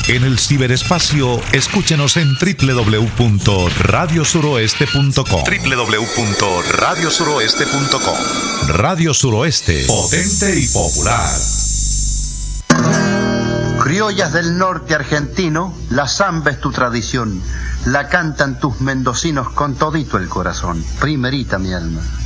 En el ciberespacio, escúchenos en www.radiosuroeste.com. www.radiosuroeste.com. Radio Suroeste, potente y popular. Criollas del norte argentino, la samba es tu tradición. La cantan tus mendocinos con todito el corazón. Primerita mi alma.